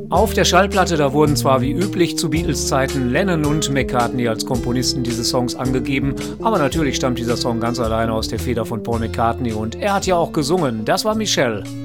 Auf der Schallplatte, da wurden zwar wie üblich zu Beatles-Zeiten Lennon und McCartney als Komponisten dieses Songs angegeben, aber natürlich stammt dieser Song ganz alleine aus der Feder von Paul McCartney und er hat ja auch gesungen, das war Michelle.